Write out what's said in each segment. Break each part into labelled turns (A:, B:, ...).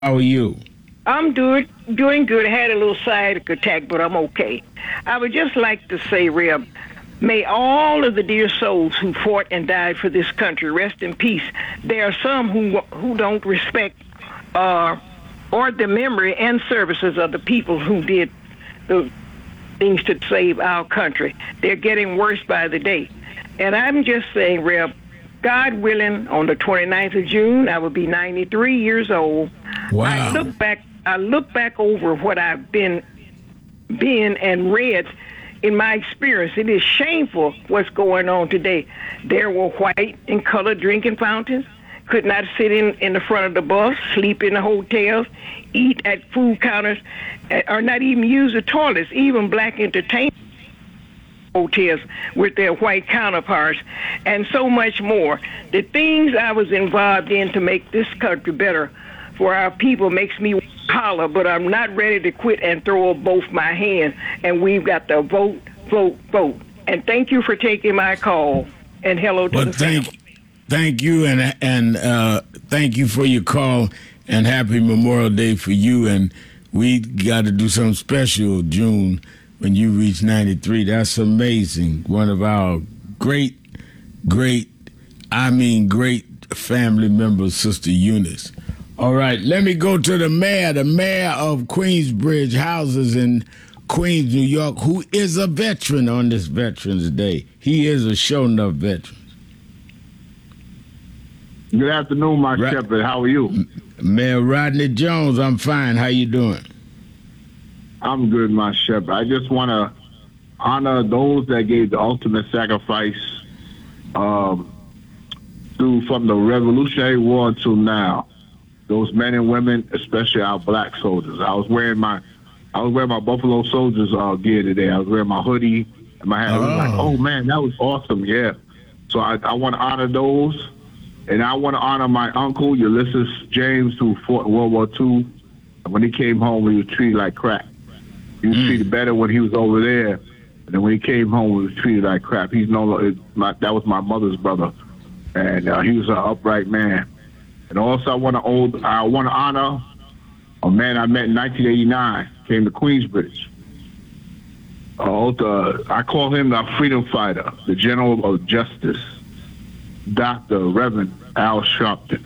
A: How are you?
B: I'm doing good. I had a little sciatic attack, but I'm okay. I would just like to say, Reb, may all of the dear souls who fought and died for this country rest in peace. There are some who don't respect uh, or the memory and services of the people who did the things to save our country. They're getting worse by the day. And I'm just saying, Reb, God willing, on the 29th of June, I will be 93 years old. I
A: Wow.
B: look back over what I've been and read in my experience. It is shameful what's going on today. There were white and colored drinking fountains. Could not sit in the front of the bus, sleep in the hotels, eat at food counters, or not even use the toilets. Even black entertainment hotels with their white counterparts, and so much more. The things I was involved in to make this country better for our people makes me holler, but I'm not ready to quit and throw up both my hands. And we've got to vote, vote, vote. And thank you for taking my call. And hello to
A: Well,
B: the family.
A: thank you, and thank you for your call, and happy Memorial Day for you. And we got to do something special, June, when you reach 93. That's amazing. One of our great, great, great family members, Sister Eunice. All right, let me go to the mayor of Queensbridge Houses in Queens, New York, who is a veteran on this Veterans Day. He is a sure enough veteran.
C: Good afternoon, my shepherd. How are you?
A: Mayor Rodney Jones, I'm fine. How you doing?
C: I'm good, my shepherd. I just want to honor those that gave the ultimate sacrifice from the Revolutionary War until now. Those men and women, especially our black soldiers. I was wearing my Buffalo Soldiers gear today. I was wearing my hoodie and my hat. I was like, oh man, that was awesome. Yeah. So I want to honor those. And I want to honor my uncle, Ulysses James, who fought in World War II. When he came home, he was treated like crap. He was treated better when he was over there. And then when he came home, he was treated like crap. He's that was my mother's brother. And he was an upright man. And also I want to honor a man I met in 1989, came to Queensbridge. I call him the freedom fighter, the general of justice, Dr. Reverend Al Sharpton.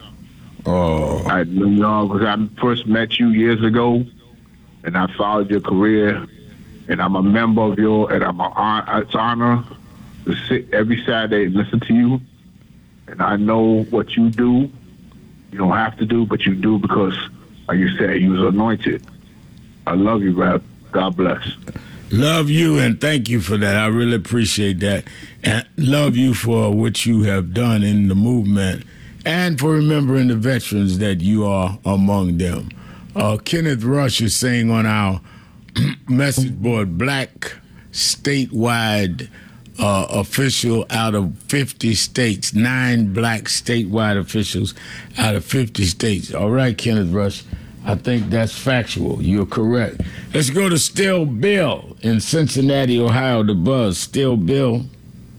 C: I first met you years ago, and I followed your career, and I'm a member of it's an honor to sit every Saturday and listen to you. And I know what you do. You don't have to do, but you do because, like you said, you was anointed. I love you, Rev. God bless.
A: Love you, and thank you for that. I really appreciate that. And love you for what you have done in the movement and for remembering the veterans that you are among them. Kenneth Rush is saying on our message board, black statewide official out of 50 states, 9 black statewide officials out of 50 states. All right, Kenneth Rush, I think that's factual. You're correct. Let's go to Still Bill in Cincinnati, Ohio, the Buzz. Still Bill.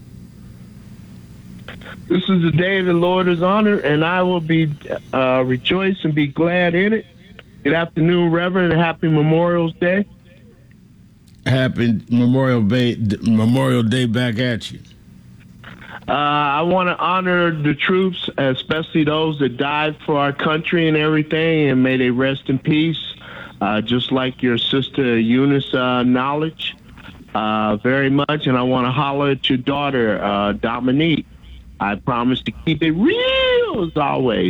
D: This is the day the Lord has honored, and I will be rejoice and be glad in it. Good afternoon, Reverend, and happy Memorial Day.
A: Happy Memorial Day back at you.
D: I want to honor the troops, especially those that died for our country and everything, and may they rest in peace, just like your sister Eunice knowledge very much. And I want to holler at your daughter, Dominique. I promise to keep it real as always.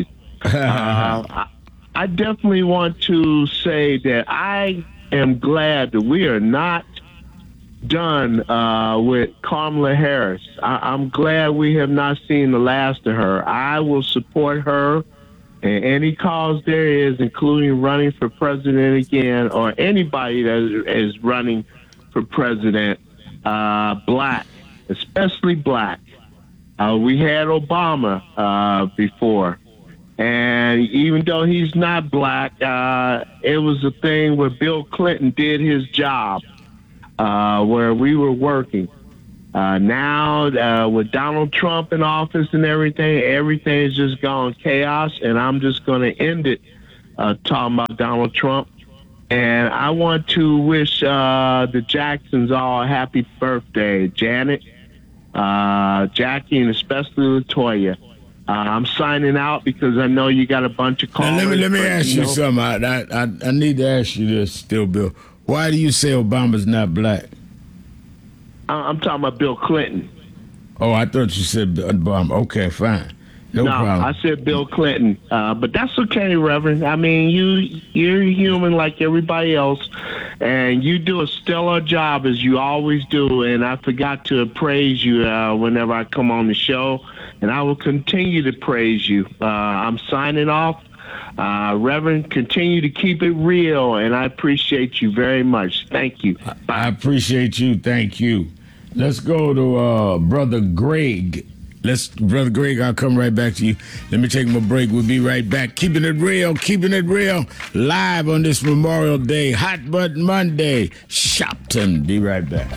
D: I definitely want to say that I am glad that we are not done with Kamala Harris. I'm glad we have not seen the last of her. I will support her in any cause there is, including running for president again, or anybody that is running for president, black, especially black. We had Obama before. And even though he's not black, it was a thing where Bill Clinton did his job, where we were working. Now, with Donald Trump in office and everything has just gone chaos, and I'm just going to end it talking about Donald Trump. And I want to wish the Jacksons all a happy birthday, Janet, Jackie, and especially LaToya. I'm signing out because I know you got a bunch of callers.
A: Now, let me ask you something. I need to ask you this still, Bill. Why do you say Obama's not black?
D: I'm talking about Bill Clinton.
A: Oh, I thought you said Obama. Okay, fine. No problem.
D: I said Bill Clinton. But that's okay, Reverend. I mean, you're human like everybody else, and you do a stellar job as you always do, and I forgot to praise you whenever I come on the show, and I will continue to praise you. I'm signing off. Reverend, continue to keep it real, and I appreciate you very much. Thank you.
A: I appreciate you. Thank you. Let's go to Brother Greg. Brother Greg, I'll come right back to you. Let me take my break. We'll be right back. Keeping it real, live on this Memorial Day, Hot Button Monday, Shopton. Be right back.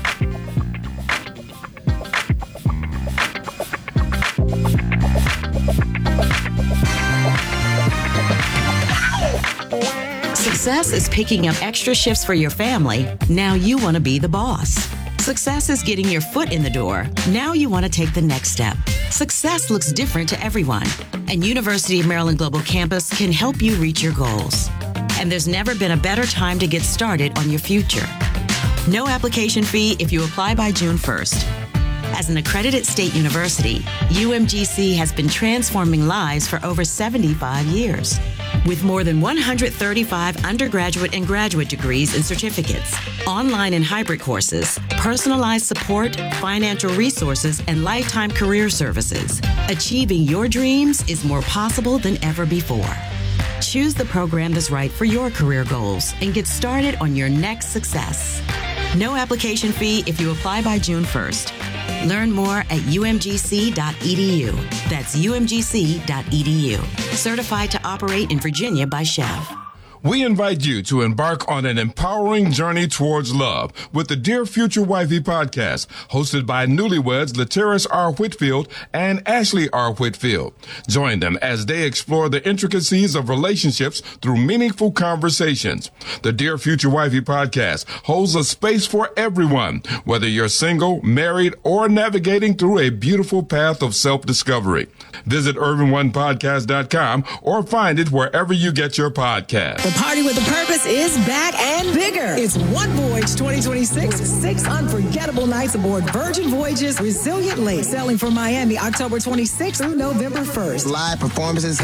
E: Success is picking up extra shifts for your family. Now you want to be the boss. Success is getting your foot in the door. Now you want to take the next step. Success looks different to everyone, and University of Maryland Global Campus can help you reach your goals. And there's never been a better time to get started on your future. No application fee if you apply by June 1st. As an accredited state university, UMGC has been transforming lives for over 75 years. With more than 135 undergraduate and graduate degrees and certificates, online and hybrid courses, personalized support, financial resources, and lifetime career services, achieving your dreams is more possible than ever before. Choose the program that's right for your career goals and get started on your next success. No application fee if you apply by June 1st. Learn more at umgc.edu. That's umgc.edu. Certified to operate in Virginia by Chev.
F: We invite you to embark on an empowering journey towards love with the Dear Future Wifey podcast, hosted by newlyweds Lateris R. Whitfield and Ashley R. Whitfield. Join them as they explore the intricacies of relationships through meaningful conversations. The Dear Future Wifey podcast holds a space for everyone, whether you're single, married, or navigating through a beautiful path of self-discovery. Visit UrbanOnePodcast.com or find it wherever you get your podcast.
G: The Party with a Purpose is back and bigger. It's One Voyage 2026. 6 unforgettable nights aboard Virgin Voyages Resilient Lake, sailing from Miami October 26th through November 1st.
H: Live performances